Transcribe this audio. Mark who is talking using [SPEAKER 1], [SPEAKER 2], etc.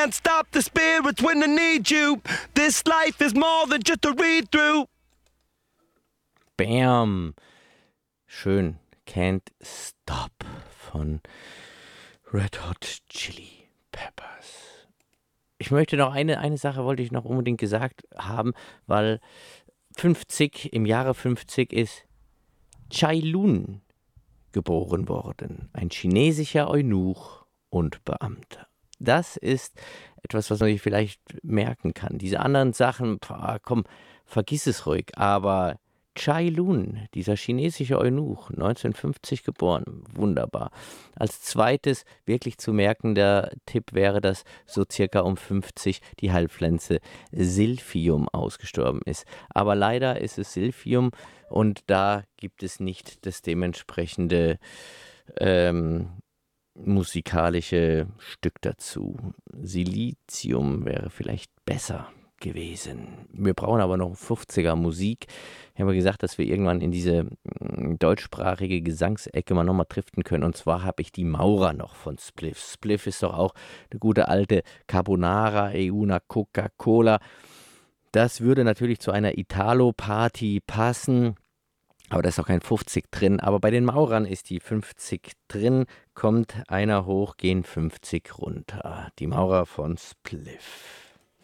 [SPEAKER 1] can't stop the spirits when they need you. This life is more than just a read-through.
[SPEAKER 2] Bam. Schön. Can't Stop von Red Hot Chili Peppers. Ich möchte noch eine Sache wollte ich noch unbedingt gesagt haben, weil im Jahre 50 ist Cai Lun geboren worden. Ein chinesischer Eunuch und Beamter. Das ist etwas, was man sich vielleicht merken kann. Diese anderen Sachen, komm, vergiss es ruhig. Aber Cai Lun, dieser chinesische Eunuch, 1950 geboren, wunderbar. Als zweites wirklich zu merkender Tipp wäre, dass so circa um 50 die Heilpflanze Silphium ausgestorben ist. Aber leider ist es Silphium und da gibt es nicht das dementsprechende musikalische Stück dazu. Silizium wäre vielleicht besser gewesen. Wir brauchen aber noch 50er Musik. Ich habe gesagt, dass wir irgendwann in diese deutschsprachige Gesangsecke mal nochmal driften können. Und zwar habe ich die Maurer noch von Spliff. Spliff ist doch auch eine gute alte Carbonara, Euna, Coca-Cola. Das würde natürlich zu einer Italo-Party passen. Aber da ist auch kein 50 drin. Aber bei den Maurern ist die 50 drin. Kommt einer hoch, gehen 50 runter. Die Maurer von Spliff.